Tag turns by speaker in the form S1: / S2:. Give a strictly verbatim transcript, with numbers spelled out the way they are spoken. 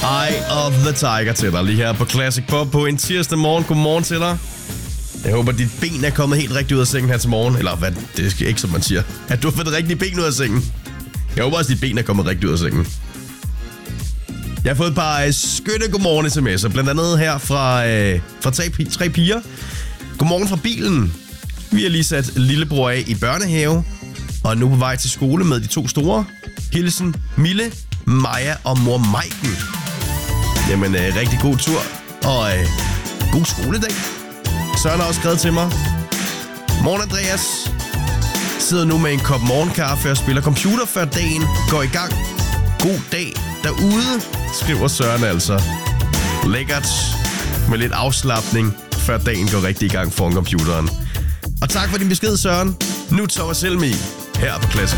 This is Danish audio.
S1: Eye of the Tiger til dig lige her på Classic Pop på en tirsdag morgen. Godmorgen til dig. Jeg håber, at dit ben er kommet helt rigtigt ud af sengen her til morgen. Eller hvad, det er ikke som man siger. At du har fået det rigtige ben ud af sengen. Jeg håber også, at dit ben er kommet rigtigt ud af sengen. Jeg har fået et par skønne godmorgen sms'er. Blandt andet her fra, øh, fra tre, tre piger. Godmorgen fra bilen. Vi har lige sat lillebror af i børnehave. Og er nu på vej til skole med de to store. Hilsen Mille, Maja og mor Maiken. Jamen, øh, rigtig god tur. Og øh, god skoledag. Søren har også skrevet til mig. Morgen Andreas. Sidder nu med en kop morgenkaffe og spiller computer, før dagen går i gang. God dag derude, skriver Søren altså. Lækkert med lidt afslapning, før dagen går rigtig i gang foran computeren. Og tak for din besked, Søren. Nu Thomas Helmi her på Classic